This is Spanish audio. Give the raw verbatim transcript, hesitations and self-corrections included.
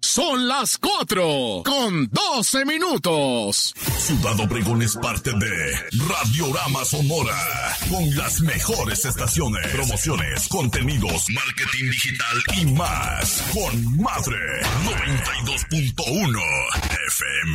Son las cuatro con doce minutos. Ciudad Obregón es parte de Radiorama Sonora, con las mejores estaciones, promociones, contenidos, marketing digital y más. Con Madre noventa y dos punto uno F M.